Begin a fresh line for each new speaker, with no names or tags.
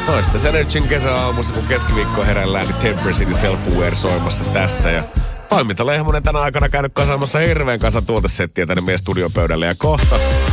Noista Energyn kesäaamussa, kun keskiviikko herällään, niin Temperesin Self-Aware soimassa tässä. Ja toimintalehmonen tänä aikana käynyt kasaamassa hirveän kasa tuotesettiä tänne meidän studiopöydälle. Ja kohta